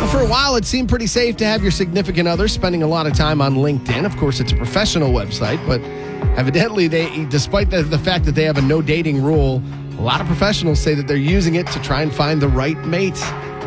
for a while, it seemed pretty safe to have your significant other spending a lot of time on LinkedIn. Of course, it's a professional website, but evidently, despite the fact that they have a no dating rule, a lot of professionals say that they're using it to try and find the right mate.